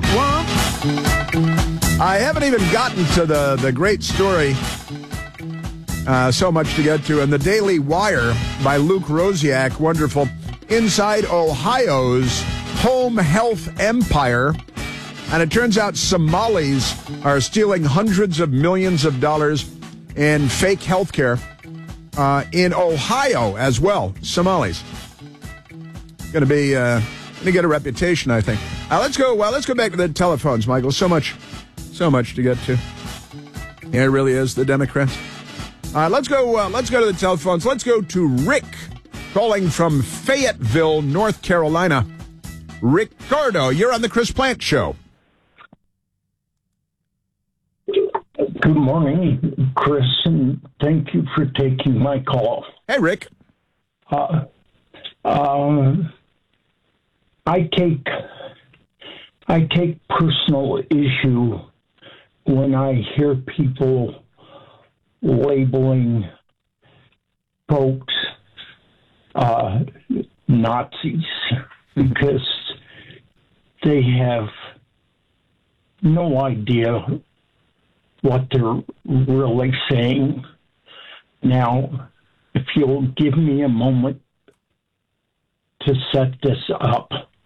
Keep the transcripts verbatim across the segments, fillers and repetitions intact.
womp, womp. I haven't even gotten to the, the great story. Uh, so much to get to. And the Daily Wire by Luke Rosiak, wonderful. Inside Ohio's home health empire. And it turns out Somalis are stealing hundreds of millions of dollars in fake health care uh, in Ohio as well. Somalis. Going to be, uh, going to get a reputation, I think. Uh, let's go, well, let's go back to the telephones, Michael. So much, so much to get to. Yeah, it really is, the Democrats. Uh, let's go, uh, let's go to the telephones. Let's go to Rick, calling from Fayetteville, North Carolina. Ricardo, you're on the Chris Plant Show. Good morning, Chris, and thank you for taking my call. Hey, Rick. Uh, uh, I take I take personal issue when I hear people labeling folks uh, Nazis because they have no idea what they're really saying. Now, if you'll give me a moment to set this up,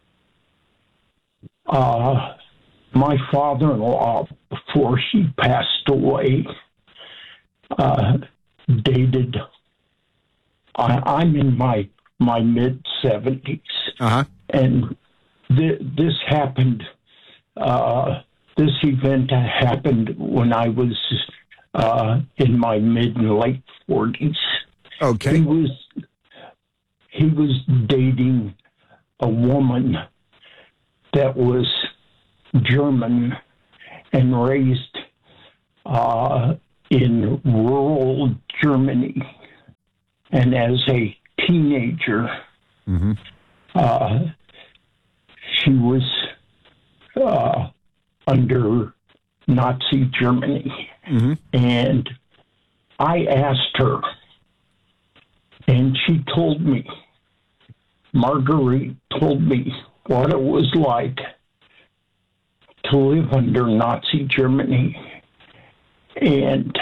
uh, my father-in-law, before he passed away, uh, dated, I, I'm in my, my mid-seventies, uh-huh. and th- this happened, uh, This event happened when I was uh, in my mid and late forties. Okay. He was he was dating a woman that was German and raised uh, in rural Germany. And as a teenager, mm-hmm. uh, she was Uh, under Nazi Germany. Mm-hmm. And I asked her, and she told me, Marguerite told me what it was like to live under Nazi Germany. And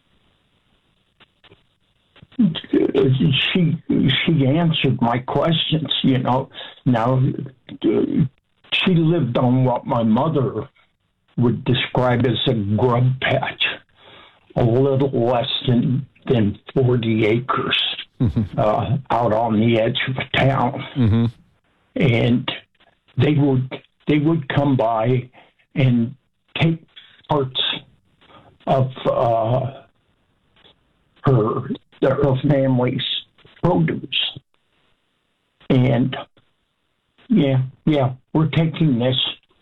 she she answered my questions, you know. Now, she lived on what my mother would describe as a grub patch, a little less than, than forty acres mm-hmm. uh, out on the edge of a town. Mm-hmm. And they would they would come by and take parts of uh, her her family's produce. And yeah, yeah, we're taking this,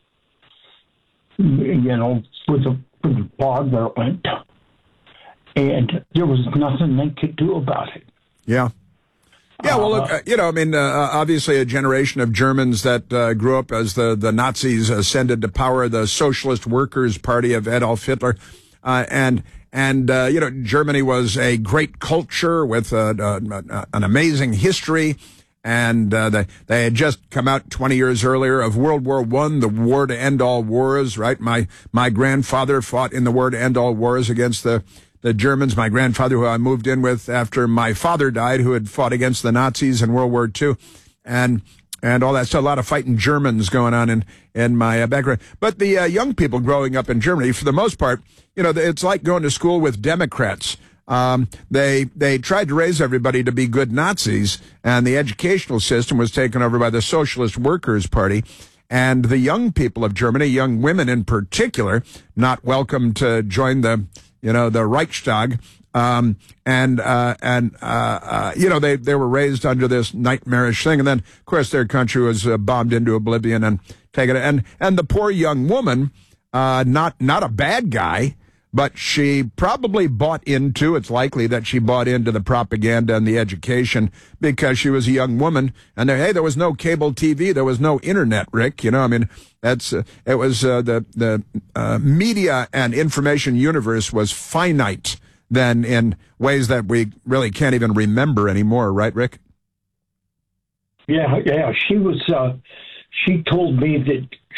you know, for the, for the fatherland. And there was nothing they could do about it. Yeah. Yeah, well, look, uh, you know, I mean, uh, obviously a generation of Germans that uh, grew up as the, the Nazis ascended to power, the Socialist Workers' Party of Adolf Hitler. Uh, and, and uh, you know, Germany was a great culture with uh, uh, an amazing history. And uh, they, they had just come out twenty years earlier of World War One, the war to end all wars, right? My my grandfather fought in the war to end all wars against the, the Germans. My grandfather, who I moved in with after my father died, who had fought against the Nazis in World War Two. And and all that. So a lot of fighting Germans going on in, in my uh, background. But the uh, young people growing up in Germany, for the most part, you know, it's like going to school with Democrats. Um, they, they tried to raise everybody to be good Nazis, and the educational system was taken over by the Socialist Workers' Party. And the young people of Germany, young women in particular, not welcome to join the, you know, the Reichstag. Um, and, uh, and, uh, uh, you know, they, they were raised under this nightmarish thing. And then, of course, their country was uh, bombed into oblivion and taken. And, and the poor young woman, uh, not, not a bad guy, but she probably bought into, it's likely that she bought into the propaganda and the education because she was a young woman. And there, hey, there was no cable T V. There was no internet, Rick. You know, I mean, that's, uh, it was, uh, the, the, uh, media and information universe was finite then in ways that we really can't even remember anymore. Right, Rick? Yeah, yeah. She was, uh, she told me that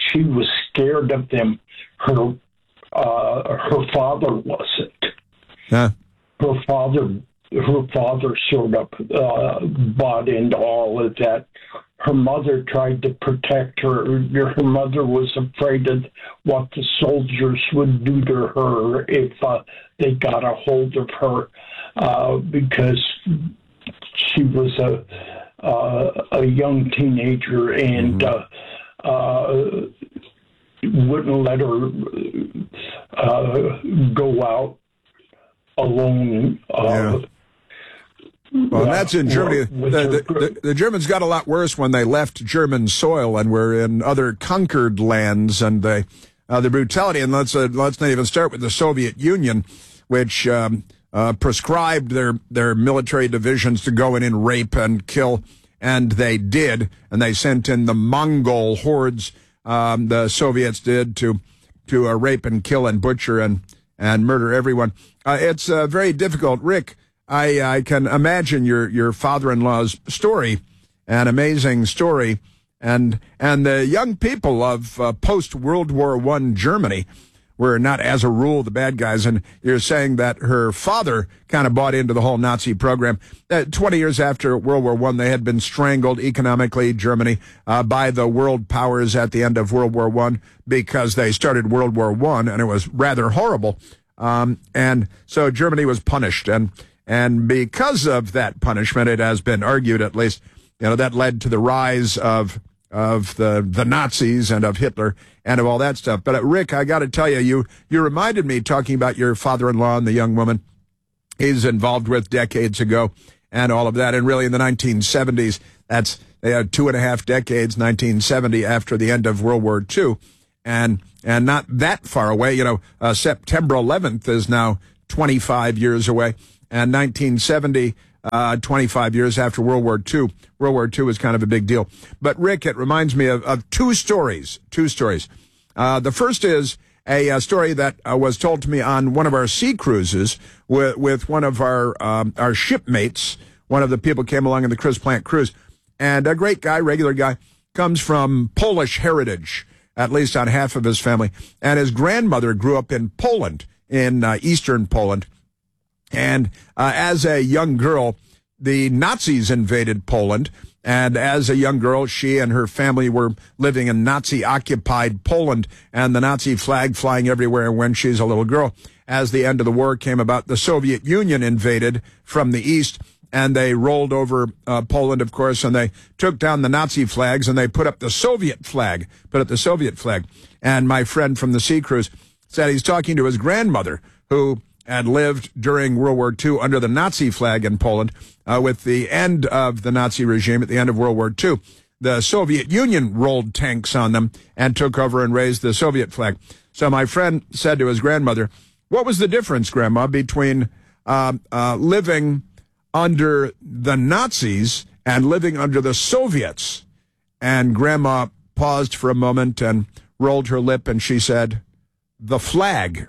she was scared of them. Her uh, her father wasn't. Yeah. Her father, her father sort of uh, bought into all of that. Her mother tried to protect her. Her mother was afraid of what the soldiers would do to her if uh, they got a hold of her, uh, because she was a uh, a young teenager and mm-hmm. uh, uh, wouldn't let her uh, go out alone. Uh, yeah. Well, and that's in Germany. The, the, the, the Germans got a lot worse when they left German soil and were in other conquered lands, and they, uh, the brutality. And let's uh, let's not even start with the Soviet Union, which um, uh, prescribed their their military divisions to go in and rape and kill, and they did. And they sent in the Mongol hordes. Um, the Soviets did to to uh, rape and kill and butcher and and murder everyone. Uh, it's uh, very difficult, Rick. I, I can imagine your, your father-in-law's story, an amazing story, and and the young people of uh, post-World War One Germany were not, as a rule, the bad guys. And you're saying that her father kind of bought into the whole Nazi program. Uh, Twenty years after World War One, they had been strangled economically, Germany, uh, by the world powers at the end of World War One because they started World War One, and it was rather horrible. Um, and so Germany was punished, and And because of that punishment, it has been argued, at least, you know, that led to the rise of of the the Nazis and of Hitler and of all that stuff. But uh, Rick, I got to tell you, you you reminded me, talking about your father-in-law and the young woman he's involved with decades ago and all of that. And really, in the nineteen seventies, that's they had two and a half decades, nineteen seventy, after the end of World War Two, and and not that far away. You know, uh, September eleventh is now twenty-five years away. And nineteen seventy, uh, twenty-five years after World War Two. World War Two was kind of a big deal. But, Rick, it reminds me of, of two stories, two stories. Uh, the first is a, a story that uh, was told to me on one of our sea cruises with, with one of our um, our shipmates. One of the people came along in the Chris Plant cruise. And a great guy, regular guy, comes from Polish heritage, at least on half of his family. And his grandmother grew up in Poland, in uh, eastern Poland. And uh, as a young girl, the Nazis invaded Poland. And as a young girl, she and her family were living in Nazi-occupied Poland, and the Nazi flag flying everywhere when she's a little girl. As the end of the war came about, the Soviet Union invaded from the east, and they rolled over uh, Poland, of course, and they took down the Nazi flags, and they put up the Soviet flag, put up the Soviet flag. And my friend from the sea cruise said he's talking to his grandmother, who had lived during World War Two under the Nazi flag in Poland. Uh, with the end of the Nazi regime at the end of World War Two, the Soviet Union rolled tanks on them and took over and raised the Soviet flag. So my friend said to his grandmother, what was the difference, Grandma, between uh, uh, living under the Nazis and living under the Soviets? And Grandma paused for a moment and rolled her lip, and she said, the flag.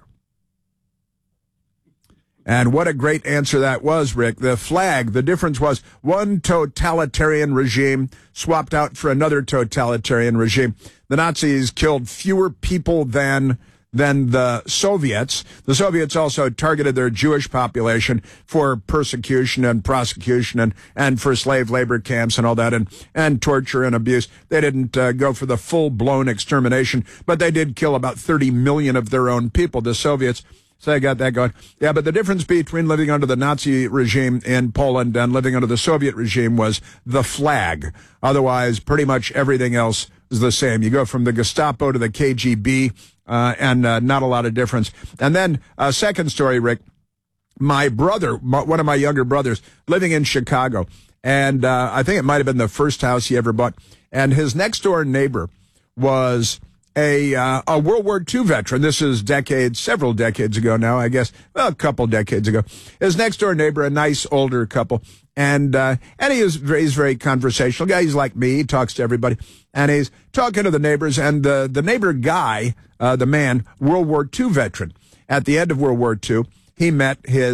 And what a great answer that was, Rick. The flag, the difference was one totalitarian regime swapped out for another totalitarian regime. The Nazis killed fewer people than than the Soviets. The Soviets also targeted their Jewish population for persecution and prosecution and, and for slave labor camps and all that, and, and torture and abuse. They didn't uh, go for the full-blown extermination, but they did kill about thirty million of their own people, the Soviets. So I got that going. Yeah, but the difference between living under the Nazi regime in Poland and living under the Soviet regime was the flag. Otherwise, pretty much everything else is the same. You go from the Gestapo to the K G B, uh, and uh, not a lot of difference. And then a uh, second story, Rick. My brother, my, one of my younger brothers, living in Chicago, and uh, I think it might have been the first house he ever bought. And his next door neighbor was a uh, a World War Two veteran. This is decades, several decades ago now, I guess, well, a couple decades ago. His next door neighbor, a nice older couple, and uh, and he is very, he's very conversational guy. He's like me. He talks to everybody, and he's talking to the neighbors. And the the neighbor guy, uh, the man, World War Two veteran. At the end of World War Two, he met his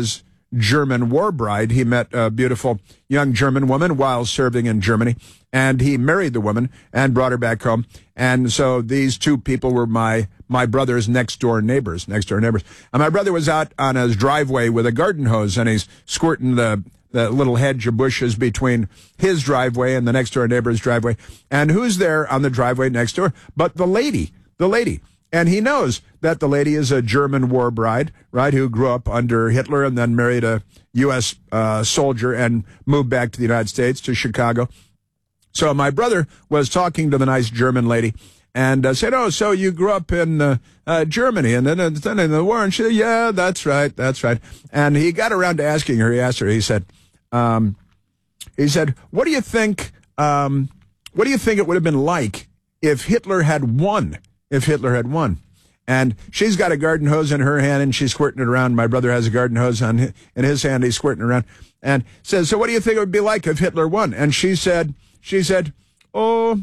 German war bride. He met a beautiful young German woman while serving in Germany, and he married the woman and brought her back home. And so these two people were my my brother's next door neighbors, next door neighbors. And my brother was out on his driveway with a garden hose, and he's squirting the the little hedge of bushes between his driveway and the next door neighbor's driveway. And who's there on the driveway next door but the lady, the lady. And he knows that the lady is a German war bride, right, who grew up under Hitler and then married a U S uh, soldier and moved back to the United States, to Chicago. So my brother was talking to the nice German lady and uh, said, oh, so you grew up in uh, uh, Germany and then, and then in the war? And she said, yeah, that's right, that's right. And he got around to asking her, he asked her, he said, um, he said, what do you think, um, what do you think it would have been like if Hitler had won? If Hitler had won. And she's got a garden hose in her hand and she's squirting it around. My brother has a garden hose on his, in his hand. He's squirting it around and says, so what do you think it would be like if Hitler won? And she said, she said, oh,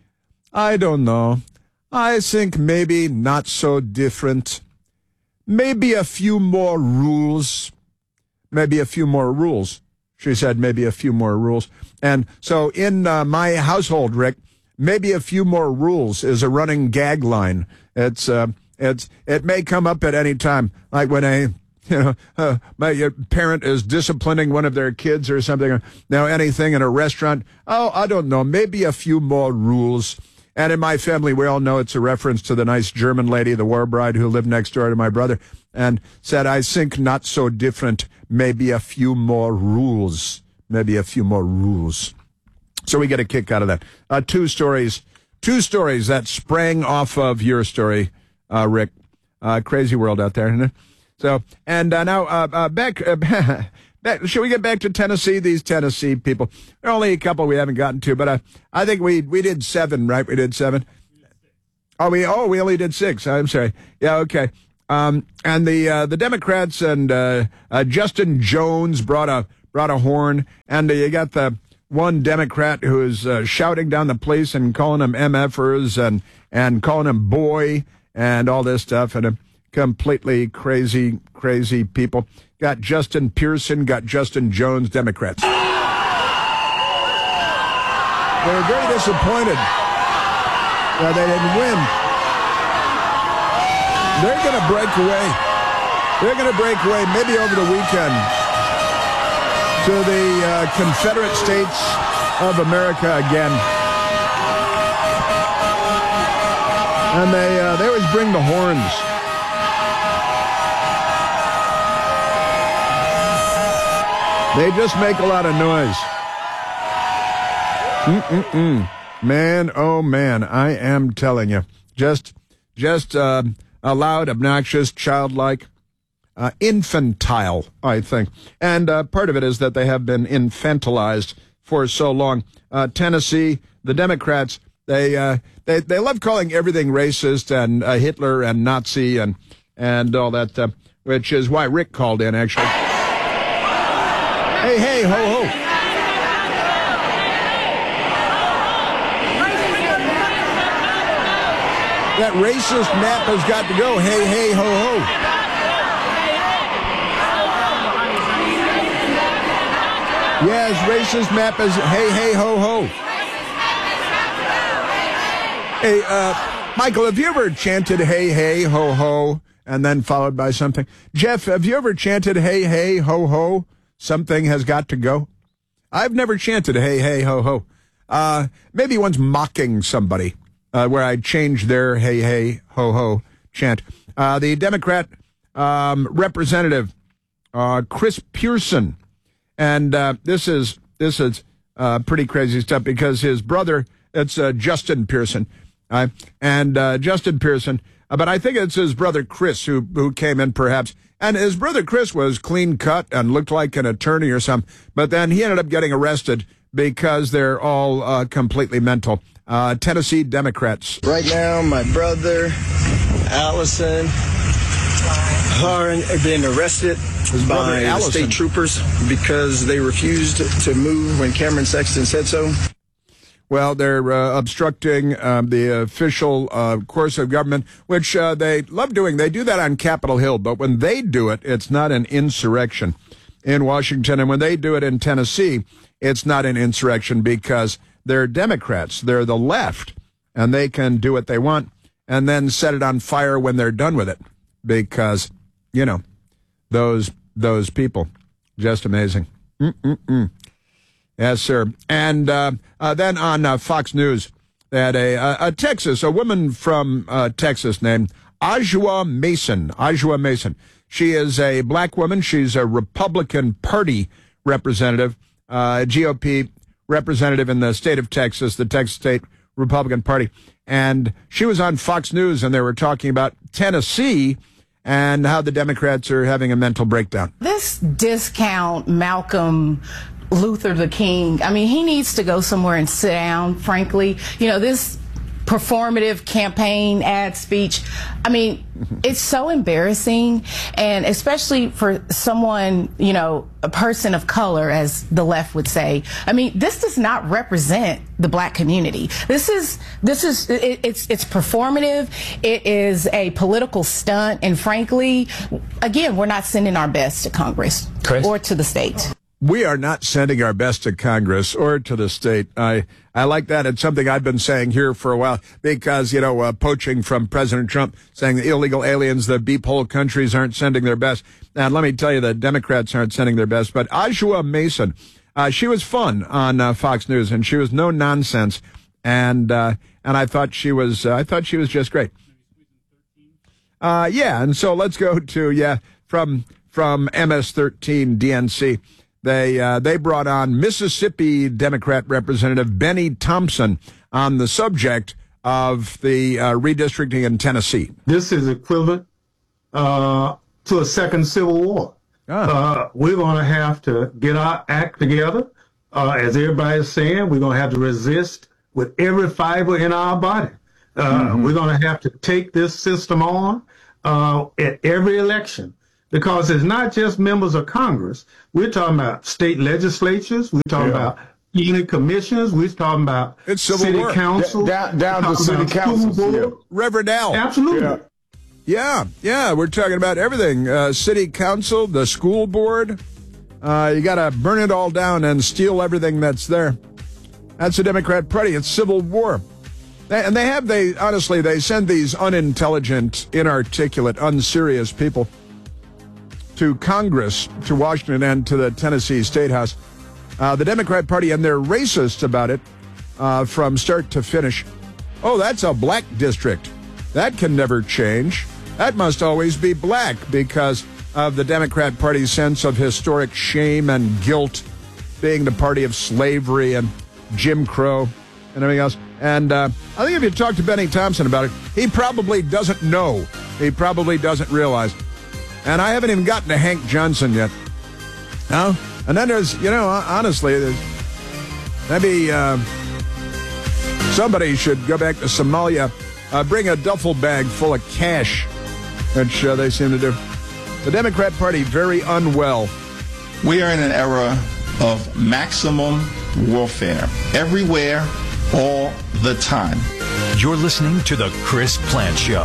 I don't know. I think maybe not so different. Maybe a few more rules. Maybe a few more rules. She said, maybe a few more rules. And so in uh, my household, Rick, maybe a few more rules is a running gag line. It's uh, it's it may come up at any time, like when a you know uh, my parent is disciplining one of their kids or something. Now anything in a restaurant, oh, I don't know, maybe a few more rules. And in my family, we all know it's a reference to the nice German lady, the war bride, who lived next door to my brother, and said, I think not so different, maybe a few more rules, maybe a few more rules. So we get a kick out of that. Uh, two stories, two stories that sprang off of your story, uh, Rick. Uh, crazy world out there, isn't it? So, and uh, now uh, uh, back, uh, back. Should we get back to Tennessee? These Tennessee people. There are only a couple we haven't gotten to, but uh, I think we we did seven, right? We did seven. Oh, we oh we only did six. I'm sorry. Yeah, okay. Um, and the uh, the Democrats and uh, uh, Justin Jones brought a brought a horn, and uh, you got the one Democrat who is uh, shouting down the police and calling them M Fers and, and calling them boy and all this stuff, and a completely crazy, crazy people. Got Justin Pearson, got Justin Jones, Democrats. They're very disappointed that they didn't win. They're going to break away. They're going to break away maybe over the weekend to the uh, Confederate States of America again. And they uh, they always bring the horns. They just make a lot of noise. Mm-mm-mm. Man, oh man, I am telling you. Just, just uh, a loud, obnoxious, childlike. Uh, infantile, I think. And uh, part of it is that they have been infantilized for so long. Uh, Tennessee, the Democrats, they, uh, they they love calling everything racist and uh, Hitler and Nazi and, and all that, uh, which is why Rick called in, actually. Hey, hey, ho, ho. That racist map has got to go. Hey, hey, ho, ho. Yes, racist map is hey, hey, ho, ho. Hey, uh, Michael, have you ever chanted hey, hey, ho, ho, and then followed by something? Jeff, have you ever chanted hey, hey, ho, ho, something has got to go? I've never chanted hey, hey, ho, ho. Uh, maybe one's mocking somebody, uh, where I change their hey, hey, ho, ho chant. Uh, the Democrat um, representative, uh, Chris Pearson. And uh, this is this is uh, pretty crazy stuff because his brother, it's uh, Justin Pearson, uh, and uh, Justin Pearson, uh, but I think it's his brother Chris who who came in perhaps, and his brother Chris was clean cut and looked like an attorney or something, but then he ended up getting arrested because they're all uh, completely mental. Uh, Tennessee Democrats. Right now, my brother, Allison, are being arrested by the state troopers because they refused to move when Cameron Sexton said so. Well, they're uh, obstructing um, the official uh, course of government, which uh, they love doing. They do that on Capitol Hill, but when they do it, it's not an insurrection. in Washington. And when they do it in Tennessee, it's not an insurrection because they're Democrats. They're the left, and they can do what they want and then set it on fire when they're done with it because, you know, those those people, just amazing. Mm-mm-mm. Yes, sir. And uh, uh, then on uh, Fox News, they had a, a, a Texas, a woman from uh, Texas named Ajua Mason. Ajua Mason. She is a black woman. She's a Republican Party representative, uh, G O P representative in the state of Texas, the Texas State Republican Party. And she was on Fox News, and they were talking about Tennessee and how the Democrats are having a mental breakdown. This discount Malcolm Luther the King, I mean, he needs to go somewhere and sit down, frankly. You know, this performative campaign ad speech, I mean, it's so embarrassing, and especially for someone, you know, a person of color, as the left would say. I mean, this does not represent the black community. This is, this is, it, it's, it's performative. It is a political stunt, and frankly, again, we're not sending our best to Congress Chris? or to the state. We are not sending our best to Congress or to the state. I I like that. It's something I've been saying here for a while because, you know, uh, poaching from President Trump, saying the illegal aliens, the beep-hole countries aren't sending their best. And let me tell you, the Democrats aren't sending their best. But Ajua Mason, uh, she was fun on uh, Fox News, and she was no nonsense. And uh, and I thought she was uh, I thought she was just great. Uh, yeah, and so let's go to yeah from from M S thirteen D N C. They uh, they brought on Mississippi Democrat Representative Benny Thompson on the subject of the uh, redistricting in Tennessee. This is equivalent uh, to a second Civil War. Ah. Uh, we're going to have to get our act together. Uh, as everybody's saying, we're going to have to resist with every fiber in our body. Uh, mm-hmm. We're going to have to take this system on uh, at every election. Because it's not just members of Congress. We're talking about state legislatures. We're talking yeah. about unit commissioners. We're talking about it's city war. council. Da- down down to city council. Yeah. Reverend Al. Absolutely. Yeah. yeah, yeah. We're talking about everything. Uh, city council, the school board. Uh, you got to burn it all down and steal everything that's there. That's the Democrat Party. It's civil war. They, and they have, they honestly, they send these unintelligent, inarticulate, unserious people to Congress, to Washington, and to the Tennessee State House. Uh, the Democrat Party, and they're racist about it uh, from start to finish. Oh, that's a black district. That can never change. That must always be black because of the Democrat Party's sense of historic shame and guilt, being the party of slavery and Jim Crow and everything else. And uh, I think if you talk to Benny Thompson about it, he probably doesn't know. He probably doesn't realize. And I haven't even gotten to Hank Johnson yet. No? And then there's, you know, honestly, there's, maybe uh, somebody should go back to Somalia, uh, bring a duffel bag full of cash, which uh, they seem to do. The Democrat Party, very unwell. We are in an era of maximum warfare. Everywhere, all the time. You're listening to The Chris Plante Show.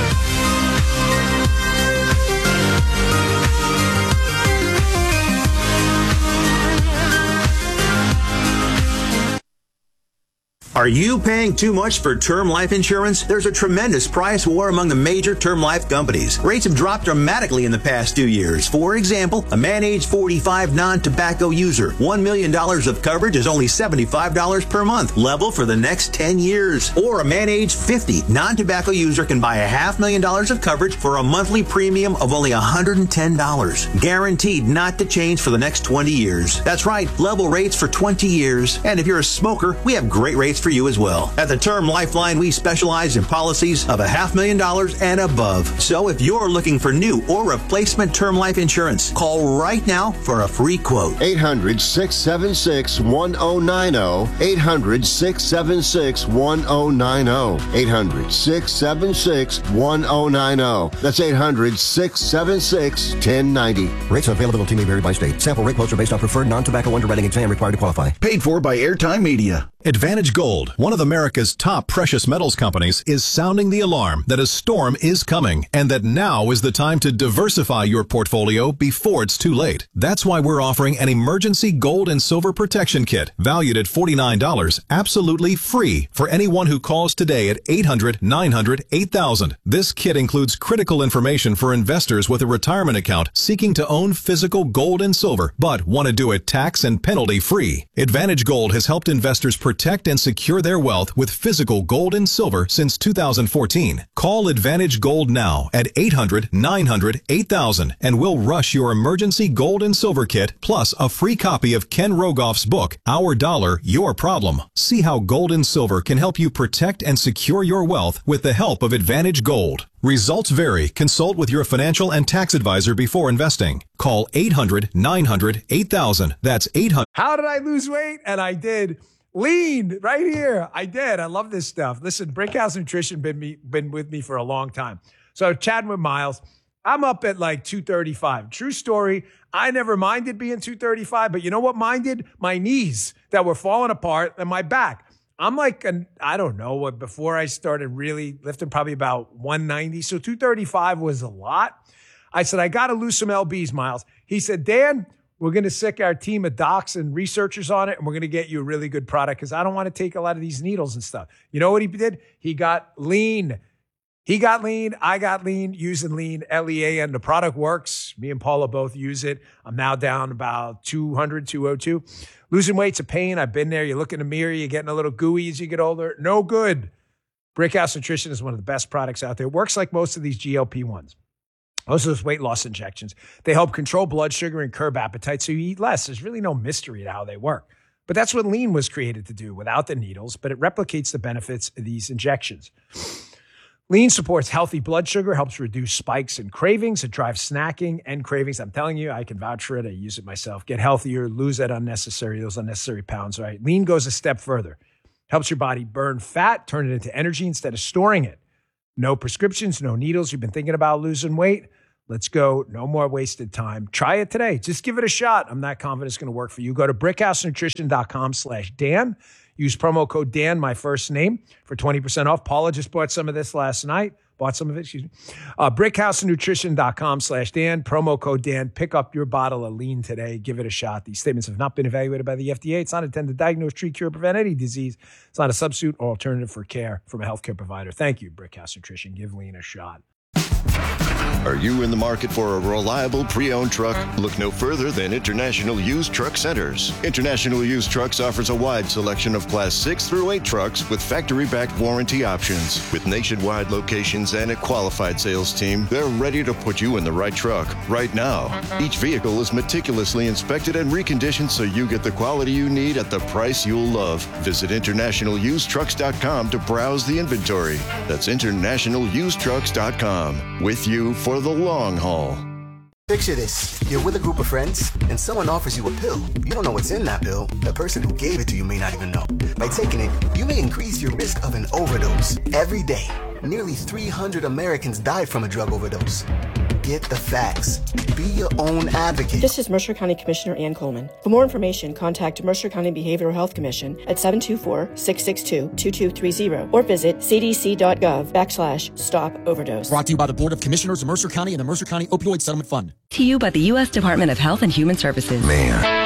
Are you paying too much for term life insurance? There's a tremendous price war among the major term life companies. Rates have dropped dramatically in the past two years. For example, a man age forty-five non-tobacco user, one million dollars of coverage is only seventy-five dollars per month, level for the next ten years. Or a man age fifty non-tobacco user can buy a half million dollars of coverage for a monthly premium of only one hundred ten dollars. Guaranteed not to change for the next twenty years. That's right, level rates for twenty years. And if you're a smoker, we have great rates for you as well. At the Term Lifeline, we specialize in policies of a half million dollars and above. So if you're looking for new or replacement term life insurance, call right now for a free quote. eight hundred, six seven six, one oh nine oh. eight hundred, six seven six, one oh nine oh. eight hundred, six seven six, one oh nine oh. That's eight hundred, six seven six, one oh nine oh. Rates and availability may vary by state. Sample rate quotes are based on preferred non-tobacco underwriting exam required to qualify. Paid for by Airtime Media. Advantage Gold, one of America's top precious metals companies, is sounding the alarm that a storm is coming and that now is the time to diversify your portfolio before it's too late. That's why we're offering an emergency gold and silver protection kit valued at forty-nine dollars, absolutely free for anyone who calls today at eight hundred, nine hundred, eight thousand. This kit includes critical information for investors with a retirement account seeking to own physical gold and silver, but want to do it tax and penalty free. Advantage Gold has helped investors protect and secure their wealth with physical gold and silver since two thousand fourteen. Call Advantage Gold now at eight hundred, nine hundred, eight thousand and we'll rush your emergency gold and silver kit plus a free copy of Ken Rogoff's book, Our Dollar, Your Problem. See how gold and silver can help you protect and secure your wealth with the help of Advantage Gold. Results vary. Consult with your financial and tax advisor before investing. Call eight hundred, nine hundred, eight thousand. That's eight hundred. How did I lose weight? And I did. Lean right here. I did. I love this stuff. Listen, Brickhouse Nutrition been me been with me for a long time. So chatting with Miles, I'm up at like two thirty-five. True story. I never minded being two thirty-five, but you know what minded? My knees that were falling apart and my back. I'm like, an, I don't know what, before I started really lifting, probably about one ninety. So two thirty-five was a lot. I said, I got to lose some L Bs, Miles. He said, Dan, we're going to sick our team of docs and researchers on it, and we're going to get you a really good product because I don't want to take a lot of these needles and stuff. You know what he did? He got lean. He got lean. I got lean using lean, L E A N. The product works. Me and Paula both use it. I'm now down about two hundred, two oh two. Losing weight's a pain. I've been there. You look in the mirror, you're getting a little gooey as you get older. No good. Brickhouse Nutrition is one of the best products out there. It works like most of these G L P ones. Most of those weight loss injections. They help control blood sugar and curb appetite so you eat less. There's really no mystery to how they work. But that's what lean was created to do without the needles, but it replicates the benefits of these injections. Lean supports healthy blood sugar, helps reduce spikes and cravings. It drives snacking and cravings. I'm telling you, I can vouch for it. I use it myself. Get healthier, lose that unnecessary, those unnecessary pounds, right? Lean goes a step further. Helps your body burn fat, turn it into energy instead of storing it. No prescriptions, no needles. You've been thinking about losing weight? Let's go. No more wasted time. Try it today. Just give it a shot. I'm not confident it's going to work for you. Go to brickhousenutrition.com slash Dan. Use promo code Dan, my first name, for twenty percent off. Paula just bought some of this last night. Bought some of it, excuse me. Uh, brickhousenutrition.com slash Dan. Promo code Dan. Pick up your bottle of lean today. Give it a shot. These statements have not been evaluated by the F D A. It's not intended to diagnose, treat, cure, or prevent any disease. It's not a substitute or alternative for care from a healthcare provider. Thank you, Brickhouse Nutrition. Give lean a shot. Are you in the market for a reliable pre-owned truck? Look no further than International Used Truck Centers. International Used Trucks offers a wide selection of Class six through eight trucks with factory-backed warranty options. With nationwide locations and a qualified sales team, they're ready to put you in the right truck right now. Each vehicle is meticulously inspected and reconditioned so you get the quality you need at the price you'll love. Visit international used trucks dot com to browse the inventory. That's international used trucks dot com. With you for the long haul. Picture this. You're with a group of friends, and someone offers you a pill. You don't know what's in that pill. The person who gave it to you may not even know. By taking it, you may increase your risk of an overdose. Every day, nearly three hundred Americans died from a drug overdose. Get the facts. Be your own advocate. This is Mercer County Commissioner Ann Coleman. For more information, contact Mercer County Behavioral Health Commission at seven two four, six six two, two two three zero or visit cdc.gov backslash stop overdose. Brought to you by the Board of Commissioners of Mercer County and the Mercer County Opioid Settlement Fund. To you by the U S Department of Health and Human Services. Man.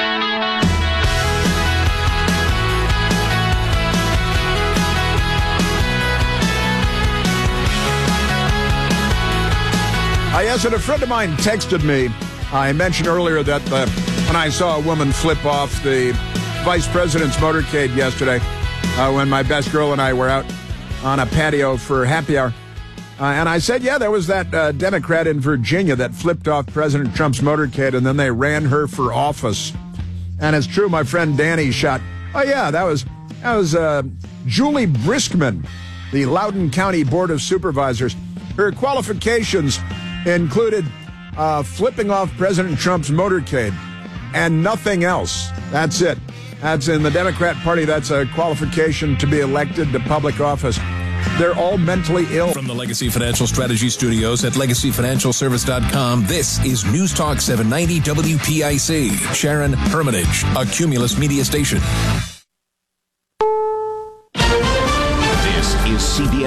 Uh, yes, and a friend of mine texted me. I mentioned earlier that uh, when I saw a woman flip off the vice president's motorcade yesterday, uh, when my best girl and I were out on a patio for happy hour, uh, and I said, yeah, there was that uh, Democrat in Virginia that flipped off President Trump's motorcade, and then they ran her for office. And it's true, my friend Danny shot. Oh, yeah, that was, that was uh, Julie Briskman, the Loudoun County Board of Supervisors. Her qualifications included uh, flipping off President Trump's motorcade and nothing else. That's it. That's in the Democrat Party. That's a qualification to be elected to public office. They're all mentally ill. From the Legacy Financial Strategy Studios at legacy financial service dot com, this is News Talk seven ninety W P I C. Sharon Hermitage, a Cumulus media station.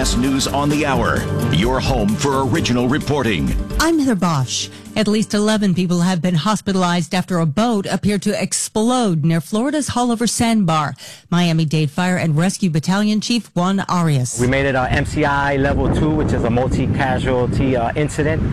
S News on the Hour, your home for original reporting. I'm Heather Bosch. At least eleven people have been hospitalized after a boat appeared to explode near Florida's Haulover Sandbar. Miami-Dade Fire and Rescue Battalion Chief Juan Arias. We made it a M C I level two, which is a multi-casualty uh, incident,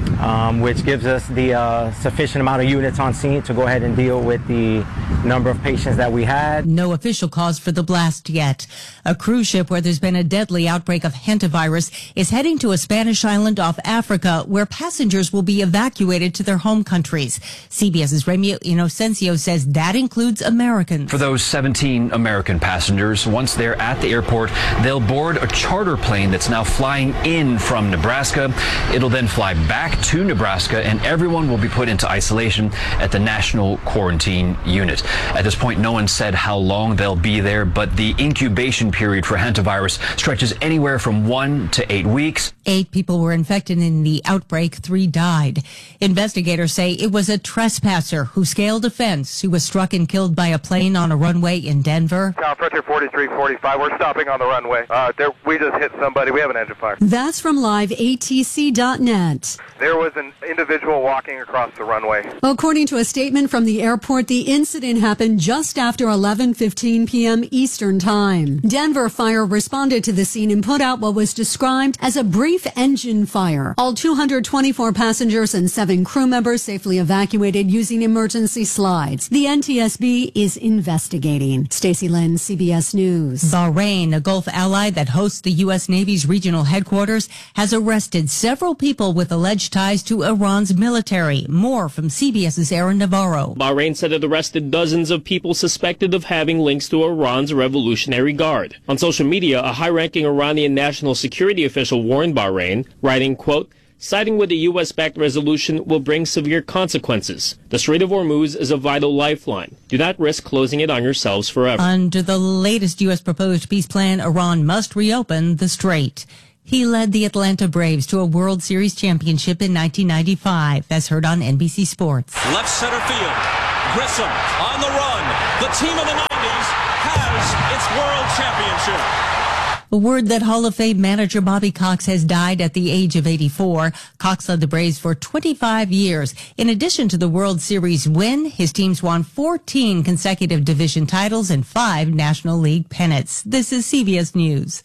um, which gives us the uh, sufficient amount of units on scene to go ahead and deal with the number of patients that we had. No official cause for the blast yet. A cruise ship where there's been a deadly outbreak of hantavirus is heading to a Spanish island off Africa where passengers will be evacuated to their home countries. CBS's Remio Inocencio says that includes Americans. For those seventeen American passengers, once they're at the airport, they'll board a charter plane that's now flying in from Nebraska. It'll then fly back to Nebraska, and everyone will be put into isolation at the National Quarantine Unit. At this point, no one said how long they'll be there, but the incubation period for hantavirus stretches anywhere from one to eight weeks. Eight people were infected in the outbreak. Three died. Investigators say it was a trespasser who scaled a fence who was struck and killed by a plane on a runway in Denver. Town Frontier forty-three forty-five. We're stopping on the runway. Uh, there, we just hit somebody. We have an engine fire. That's from live A T C dot net. There was an individual walking across the runway. According to a statement from the airport, the incident happened just after eleven fifteen p.m. Eastern Time. Denver Fire responded to the scene and put out what was described as a brief engine fire. All two hundred twenty-four passengers and seven crew members safely evacuated using emergency slides. The N T S B is investigating. Stacey Lynn, C B S News. Bahrain, a Gulf ally that hosts the U S. Navy's regional headquarters, has arrested several people with alleged ties to Iran's military. More from CBS's Aaron Navarro. Bahrain said it arrested dozens of people suspected of having links to Iran's Revolutionary Guard. On social media, a high-ranking Iranian national security official warned Bahrain, writing, quote, "Siding with the U S-backed resolution will bring severe consequences. The Strait of Hormuz is a vital lifeline. Do not risk closing it on yourselves forever." Under the latest U S proposed peace plan, Iran must reopen the strait. He led the Atlanta Braves to a World Series championship in nineteen ninety-five, as heard on N B C Sports. Left center field. Grissom on the run. The team of the nineties has its World Championship. A word that Hall of Fame manager Bobby Cox has died at the age of eighty-four. Cox led the Braves for twenty-five years. In addition to the World Series win, his teams won fourteen consecutive division titles and five National League pennants. This is C B S News.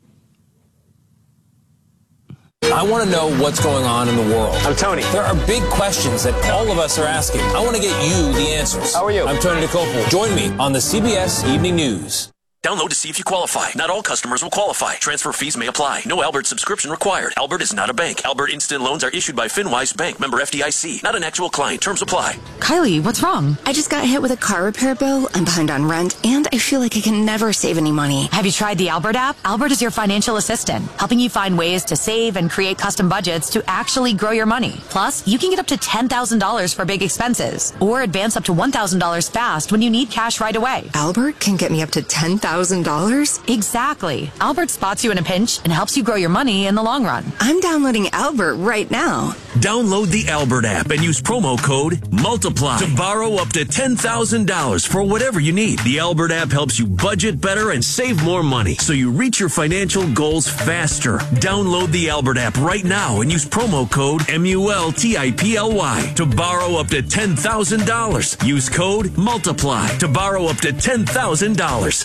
I want to know what's going on in the world. I'm Tony. There are big questions that all of us are asking. I want to get you the answers. How are you? I'm Tony DeCopel. Join me on the C B S Evening News. Download to see if you qualify. Not all customers will qualify. Transfer fees may apply. No Albert subscription required. Albert is not a bank. Albert Instant Loans are issued by FinWise Bank, member F D I C. Not an actual client. Terms apply. Kylie, what's wrong? I just got hit with a car repair bill. I'm behind on rent, and I feel like I can never save any money. Have you tried the Albert app? Albert is your financial assistant, helping you find ways to save and create custom budgets to actually grow your money. Plus, you can get up to ten thousand dollars for big expenses, or advance up to one thousand dollars fast when you need cash right away. Albert can get me up to ten thousand dollars? Exactly. Albert spots you in a pinch and helps you grow your money in the long run. I'm downloading Albert right now. Download the Albert app and use promo code MULTIPLY to borrow up to ten thousand dollars for whatever you need. The Albert app helps you budget better and save more money so you reach your financial goals faster. Download the Albert app right now and use promo code M U L T I P L Y to borrow up to ten thousand dollars. Use code MULTIPLY to borrow up to ten thousand dollars.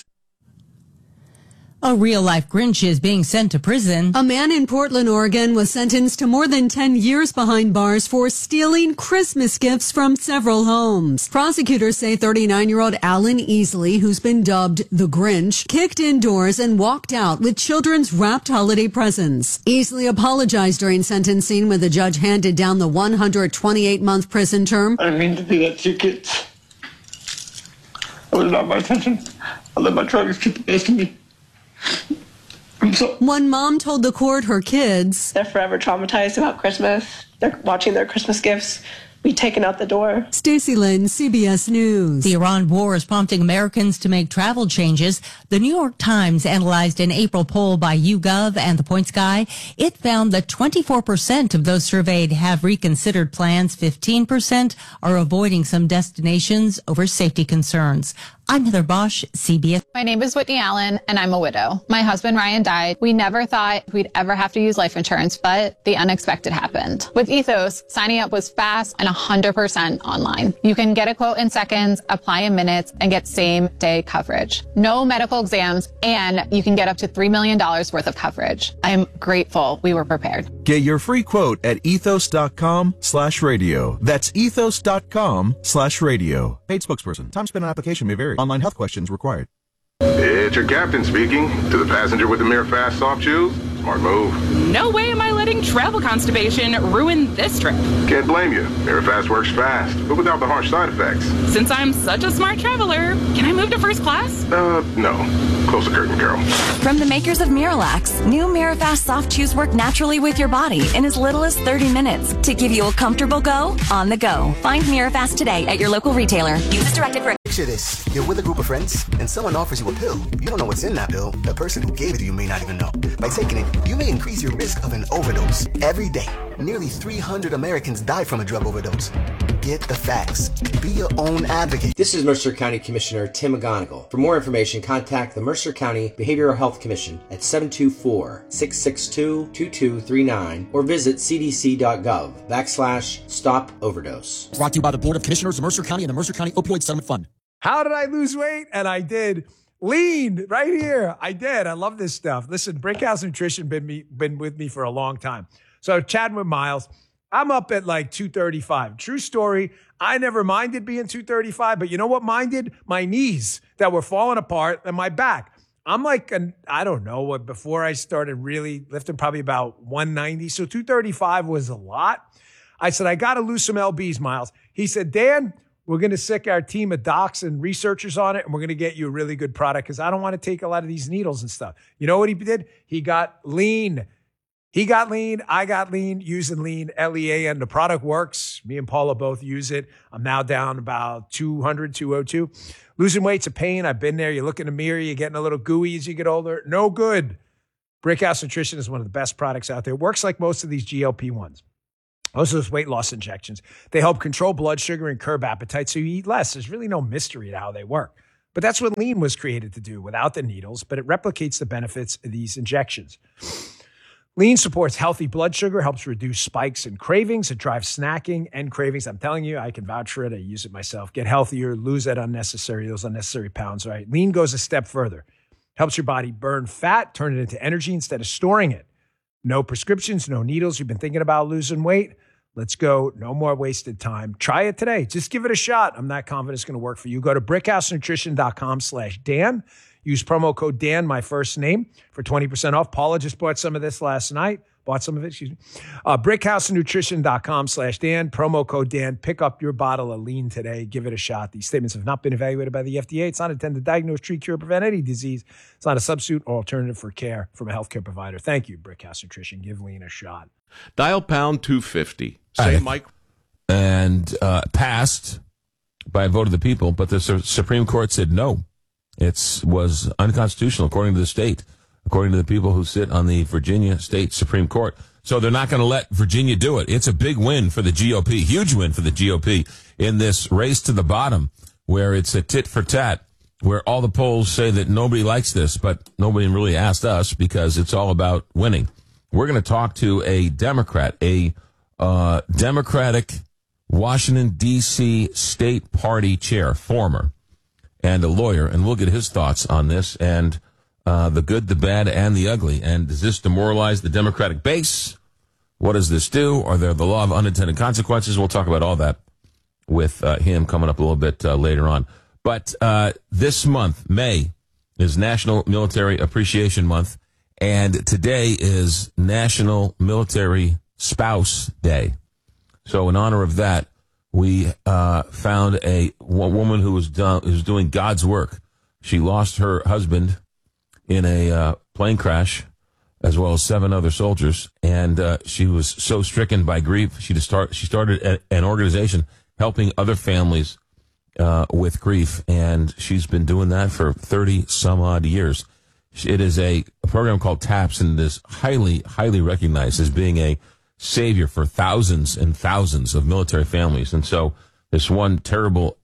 A real-life Grinch is being sent to prison. A man in Portland, Oregon was sentenced to more than ten years behind bars for stealing Christmas gifts from several homes. Prosecutors say thirty-nine-year-old Alan Easley, who's been dubbed the Grinch, kicked indoors and walked out with children's wrapped holiday presents. Easley apologized during sentencing when the judge handed down the one hundred twenty-eight month prison term. I didn't mean to do that to you kids. It was not my intention. I let my drugs get the best of me. So- One mom told the court her kids, they're forever traumatized about Christmas. They're watching their Christmas gifts be taken out the door. Stacey Lynn, C B S News. The Iran war is prompting Americans to make travel changes. The New York Times analyzed an April poll by YouGov and The Points Guy. It found that twenty-four percent of those surveyed have reconsidered plans. fifteen percent are avoiding some destinations over safety concerns. I'm Heather Bosch, C B S. My name is Whitney Allen, and I'm a widow. My husband, Ryan, died. We never thought we'd ever have to use life insurance, but the unexpected happened. With Ethos, signing up was fast and one hundred percent online. You can get a quote in seconds, apply in minutes, and get same-day coverage. No medical exams, and you can get up to three million dollars worth of coverage. I am grateful we were prepared. Get your free quote at ethos.com slash radio. That's ethos.com slash radio. Paid spokesperson. Time spent on application may vary. Online health questions required. It's your captain speaking. To the passenger with the Mirafast soft shoes, smart move. No way am I letting travel constipation ruin this trip. Can't blame you. Mirafast works fast, but without the harsh side effects. Since I'm such a smart traveler, can I move to first class? Uh, no. Close the curtain, girl. From the makers of Miralax, new Mirafast soft chews work naturally with your body in as little as thirty minutes to give you a comfortable go on the go. Find Mirafast today at your local retailer. Use as directed for... Picture this. You're with a group of friends, and someone offers you a pill. You don't know what's in that pill. The person who gave it to you may not even know. By taking it, you may increase your risk of an overdose. Every day, nearly three hundred Americans die from a drug overdose. Get the facts. Be your own advocate. This is Mercer County Commissioner Tim McGonigal. For more information, contact the Mercer County Behavioral Health Commission at seven two four, six six two, two two three nine or visit cdc.gov backslash stop overdose. Brought to you by the Board of Commissioners of Mercer County and the Mercer County Opioid Settlement Fund. How did I lose weight? And I did. Lean right here. I did. I love this stuff. Listen, Brickhouse Nutrition been me been with me for a long time. So chatting with Miles, I'm up at like two thirty-five. True story. I never minded being two thirty-five, but you know what minded? My knees that were falling apart and my back. I'm like, an, I don't know what, before I started really lifting, probably about one ninety. So two thirty-five was a lot. I said, I got to lose some L Bs, Miles. He said, Dan, we're going to sick our team of docs and researchers on it, and we're going to get you a really good product because I don't want to take a lot of these needles and stuff. You know what he did? He got lean. He got lean. I got lean using lean, L E A N. The product works. Me and Paula both use it. I'm now down about two hundred, two oh two. Losing weight's a pain. I've been there. You look in the mirror, you're getting a little gooey as you get older. No good. Brickhouse Nutrition is one of the best products out there. It works like most of these G L P ones. Most of those weight loss injections. They help control blood sugar and curb appetite so you eat less. There's really no mystery to how they work. But that's what lean was created to do without the needles, but it replicates the benefits of these injections. Lean supports healthy blood sugar, helps reduce spikes and cravings. It drives snacking and cravings. I'm telling you, I can vouch for it. I use it myself. Get healthier, lose that unnecessary, those unnecessary pounds, right? Lean goes a step further. Helps your body burn fat, turn it into energy instead of storing it. No prescriptions, no needles. You've been thinking about losing weight? Let's go. No more wasted time. Try it today. Just give it a shot. I'm not confident it's going to work for you. Go to brickhousenutrition.com slash Dan. Use promo code Dan, my first name, for twenty percent off. Paula just bought some of this last night. Bought some of it, excuse me. Uh, brickhousenutrition.com slash Dan. Promo code Dan. Pick up your bottle of lean today. Give it a shot. These statements have not been evaluated by the F D A. It's not intended to diagnose, treat, cure, prevent any disease. It's not a substitute or alternative for care from a healthcare provider. Thank you, Brickhouse Nutrition. Give lean a shot. Dial pound two fifty. Say, Mike. And uh, passed by a vote of the people, but the Su- Supreme Court said no. It was unconstitutional according to the state, according to the people who sit on the Virginia State Supreme Court. So they're not going to let Virginia do it. It's a big win for the G O P, huge win for the G O P in this race to the bottom where it's a tit for tat, where all the polls say that nobody likes this, but nobody really asked us because it's all about winning. We're going to talk to a Democrat, a uh, Democratic Washington, D C state party chair, former, and a lawyer, and we'll get his thoughts on this and uh, the good, the bad, and the ugly. And does this demoralize the Democratic base? What does this do? Are there the law of unintended consequences? We'll talk about all that with uh, him coming up a little bit uh, later on. But uh, this month, May, is National Military Appreciation Month, and today is National Military Spouse Day. So in honor of that, we uh, found a, a woman who was, done, who was doing God's work. She lost her husband in a uh, plane crash, as well as seven other soldiers, and uh, she was so stricken by grief, she, just start, she started a, an organization helping other families uh, with grief, and she's been doing that for thirty some odd years. It is a, a program called TAPS, and is highly, highly recognized as being a savior for thousands and thousands of military families. And so this one terrible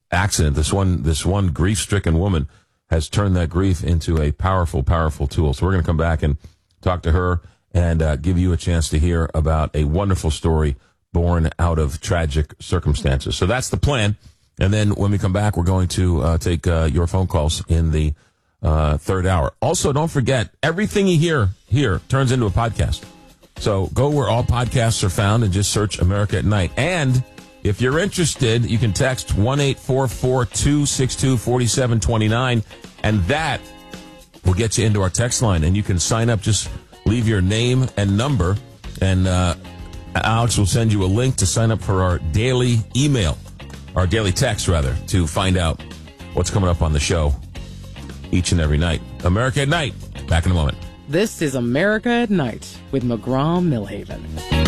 accident, this one this one grief-stricken woman has turned that grief into a powerful, powerful tool. So we're going to come back and talk to her and uh, give you a chance to hear about a wonderful story born out of tragic circumstances. So that's the plan. And then when we come back, we're going to uh, take uh, your phone calls in the uh, third hour. Also, don't forget, everything you hear here turns into a podcast. So go where all podcasts are found and just search America at Night. And if you're interested, you can text one eight four four, two six two, four seven two nine, and that will get you into our text line. And you can sign up, just leave your name and number, and uh, Alex will send you a link to sign up for our daily email, our daily text, rather, to find out what's coming up on the show each and every night. America at Night. Back in a moment. This is America at Night with McGraw Millhaven.